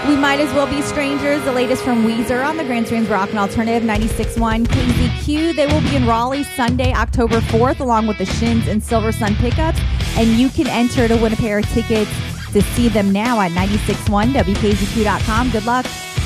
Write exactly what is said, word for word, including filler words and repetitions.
We Might As Well Be Strangers, the latest from Weezer on the Grand Strings Rock and Alternative ninety-six point one K Z Q. They will be in Raleigh Sunday, October fourth, along with the Shins and Silver Sun Pickups. And you can enter to win a pair of tickets to see them now at nine six one W K Z Q dot com. Good luck.